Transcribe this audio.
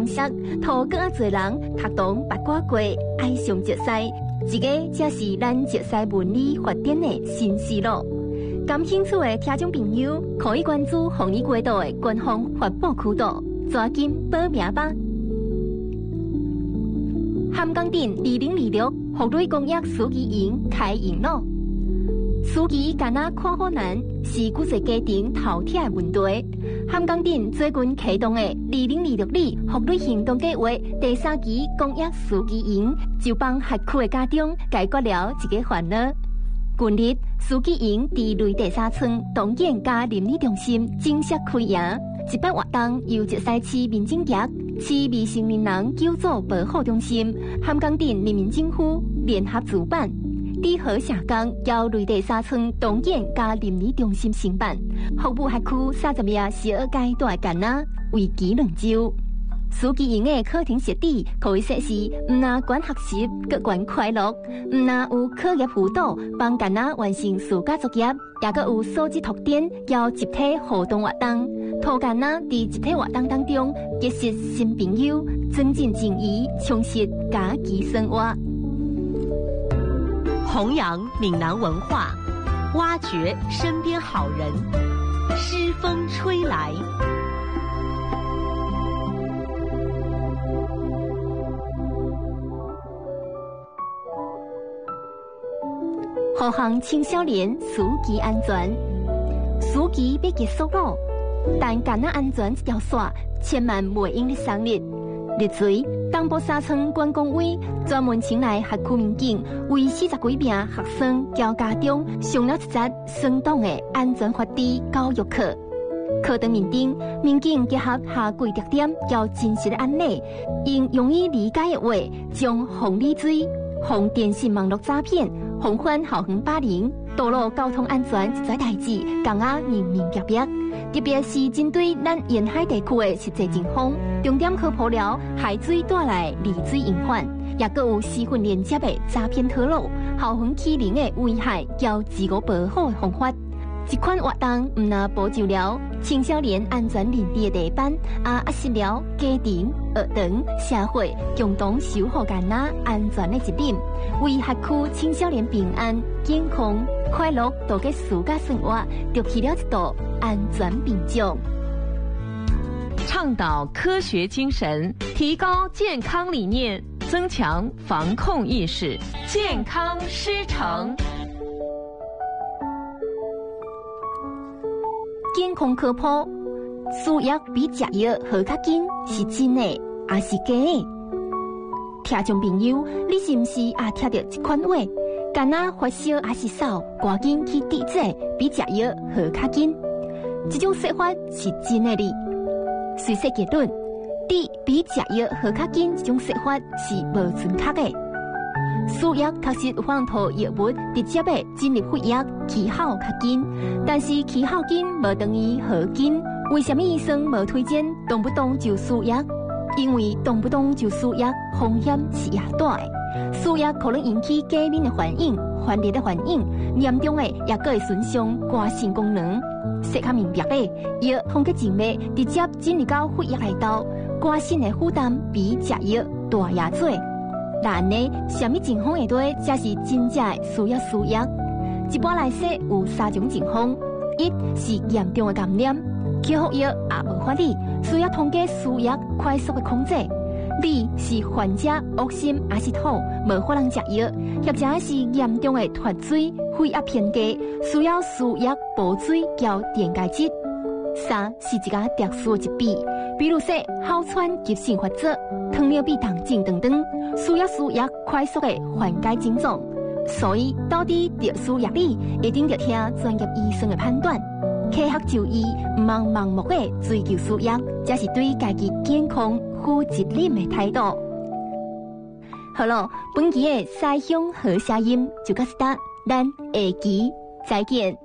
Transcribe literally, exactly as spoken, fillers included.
方式，讨更多人读懂八卦过，爱上节西。这个才是咱节西文理发展的新思路。感兴趣的听众朋友，可以关注红衣轨道的官方发布渠道，抓紧报名吧。咸江镇二零二六福利公益书记营开营了。书记干那看好难，是古籍家庭头铁的问题。咸江镇最近启动的二零二六年福利行动计划第三期公益书记营，就帮辖区的家长解决了一个烦恼。近日，书记营伫雷第三村东建加邻里中心正式开营。一百活动由节西市民政局、市未成年人救助保护中心、咸江镇人民政府联合主办。伫河社工由雷第三村东建加邻里中心承办，服务辖区三十名小二阶段囡仔，为期两周。书记营的课程设置可以说是唔但管学习，更管快乐。唔但有课业辅导，帮囡仔完成暑假作业，也个有素质拓展，要集体活动活动，托囡仔伫集体活动当中结识新朋友，增进情谊，充实家己生活。 弘扬闽南文化，挖掘身边好人，诗风吹来。 护航青少年书记安全，书记要结束了，但囡仔安全这条线千万袂用你省略。日前，东部沙村关公委专门请来辖区民警，为四十几名学生教家长上了一节生动的安全法治教育课。课堂面顶，民警结合下跪特点，较真实的案例，用容易理解的话，将防理罪、防电信网络诈骗、防范校园霸凌、道路交通安全这些代志，讲啊明明白白。特别是针对咱沿海地区的实际情况，重点科普了海水带来离水隐患，也各有私训连接的诈骗套路、校园欺凌的危害，交自我保护的方法。这款活动唔但保障了青少年安全认知的地板，也压实了家庭、学堂、社会共同守护囡仔安全的责任，为辖区青少年平安、健康、快乐度过暑假生活，筑起了一道安全屏障。 倡导科学精神，提高健康理念，增强防控意识，健康师承。 健康科普，输液比食药好较紧，是真的还是假的？听众朋友，你是不是也听到这款话？囡仔发烧还是扫，赶紧去滴剂，比食药好较紧。这种说法是真的哩？随说结论，滴比食药好较紧，这种说法是无准确的。输液确实有放套药物直接的进入血液，起效较紧，但是起效紧无等于好紧。为什么医生无推荐动不动就输液？因为动不动就输液风险是也大的，输液可能引起过敏的反应、番烈的反应，严重的也可会损伤肝肾功能。说较明白的，药通过静脉直接进入到血液内头，肝肾的负担比食药大也多。那呢，什么情况会对才是真正的需要输液？一般来说有三种情况：一是严重的感染，口服药也无法理，需要通过输液快速的控制；二是患者恶心还是吐，无法能食药，或者是严重的脱水、血压偏低，需要输液补水交电解质；三是一个特殊的疾病，比如说哮喘急性发作、糖尿病糖症等等，需要输液快速的缓解症状。所以，到底特殊压力一定要听专业医生的判断，科学就医，唔盲盲目的追求输液，这是对家己健康负责任的态度。好了，本期的西乡好声音就到此，咱下期再见。